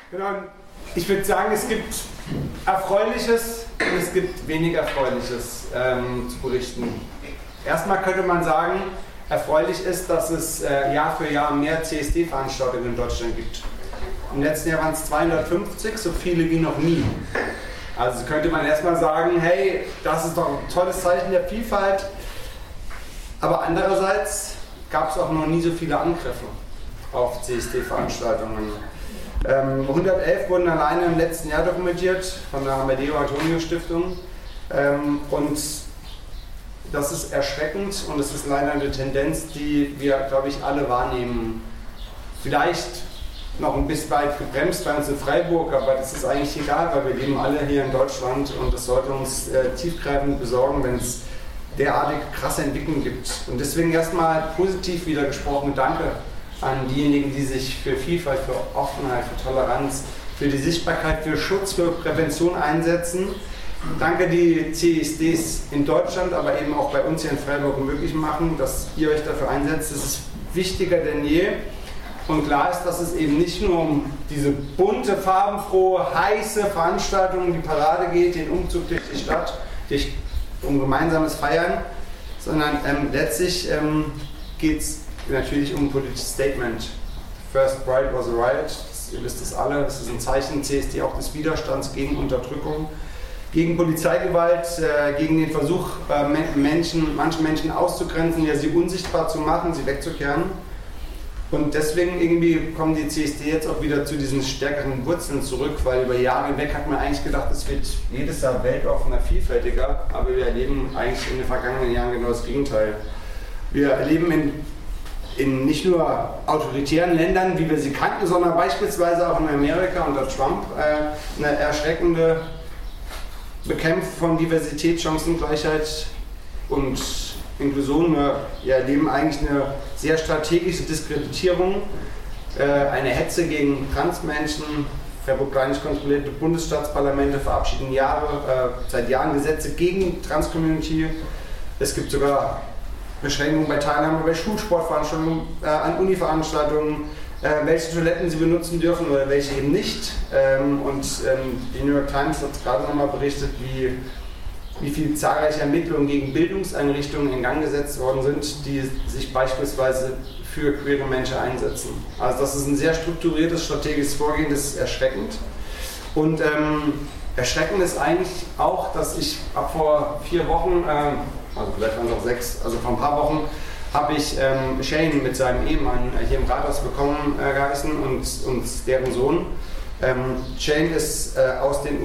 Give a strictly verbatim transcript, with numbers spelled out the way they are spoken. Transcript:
Genau, ich würde sagen, es gibt Erfreuliches und es gibt weniger Erfreuliches ähm, zu berichten. Erstmal könnte man sagen, erfreulich ist, dass es äh, Jahr für Jahr mehr C S D-Veranstaltungen in Deutschland gibt. Im letzten Jahr waren es zweihundertfünfzig, so viele wie noch nie. Also könnte man erstmal sagen, hey, das ist doch ein tolles Zeichen der Vielfalt. Aber andererseits gab es auch noch nie so viele Angriffe auf C S D-Veranstaltungen. Ähm, hundertelf wurden alleine im letzten Jahr dokumentiert von der Amadeo Antonio Stiftung. Ähm, und das ist erschreckend und es ist leider eine Tendenz, die wir, glaube ich, alle wahrnehmen. Vielleicht noch ein bisschen weit gebremst bei uns in Freiburg, aber das ist eigentlich egal, weil wir leben alle hier in Deutschland und das sollte uns äh, tiefgreifend besorgen, wenn es derartig krasse Entwicklungen gibt. Und deswegen erstmal positiv wieder gesprochen, danke an diejenigen, die sich für Vielfalt, für Offenheit, für Toleranz, für die Sichtbarkeit, für Schutz, für Prävention einsetzen. Danke, die C S Ds in Deutschland, aber eben auch bei uns hier in Freiburg möglich machen, dass ihr euch dafür einsetzt. Das ist wichtiger denn je. Und klar ist, dass es eben nicht nur um diese bunte, farbenfrohe, heiße Veranstaltung, die Parade geht, den Umzug durch die Stadt, durch, um gemeinsames Feiern, sondern ähm, letztlich ähm, geht es natürlich um ein politisches Statement. First Pride was a riot, das, ihr wisst es alle, das ist ein Zeichen C S D auch des Widerstands gegen Unterdrückung, gegen Polizeigewalt, äh, gegen den Versuch, äh, Menschen, manche Menschen auszugrenzen, ja, sie unsichtbar zu machen, sie wegzukehren. Und deswegen irgendwie kommen die C S D jetzt auch wieder zu diesen stärkeren Wurzeln zurück, weil über Jahre hinweg hat man eigentlich gedacht, es wird jedes Jahr weltoffener, vielfältiger, aber wir erleben eigentlich in den vergangenen Jahren genau das Gegenteil. Wir erleben in, in nicht nur autoritären Ländern, wie wir sie kannten, sondern beispielsweise auch in Amerika unter Trump äh, eine erschreckende Bekämpfung von Diversität, Chancengleichheit und Inklusion. Wir erleben eigentlich eine sehr strategische Diskreditierung, äh, eine Hetze gegen Transmenschen. Republikanisch kontrollierte Bundesstaatsparlamente verabschieden Jahre, äh, seit Jahren Gesetze gegen Trans-Community. Es gibt sogar Beschränkungen bei Teilnahme bei Schulsportveranstaltungen, äh, an Uni-Veranstaltungen, äh, welche Toiletten sie benutzen dürfen oder welche eben nicht. Ähm, und ähm, die New York Times hat gerade nochmal berichtet, wie wie viele zahlreiche Ermittlungen gegen Bildungseinrichtungen in Gang gesetzt worden sind, die sich beispielsweise für queere Menschen einsetzen. Also das ist ein sehr strukturiertes, strategisches Vorgehen, das ist erschreckend. Und ähm, erschreckend ist eigentlich auch, dass ich ab vor vier Wochen, ähm, also vielleicht waren es auch sechs, also vor ein paar Wochen, habe ich ähm, Shane mit seinem Ehemann hier im Rathaus bekommen äh, geheißen und, und deren Sohn. Ähm, Shane ist äh, aus den